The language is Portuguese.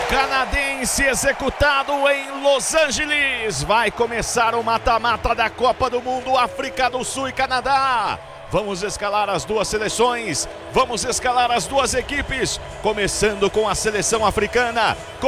canadense executado em Los Angeles. Vai começar o mata-mata da Copa do Mundo, África do Sul e Canadá. Vamos escalar as duas seleções, vamos escalar as duas equipes, começando com a seleção africana.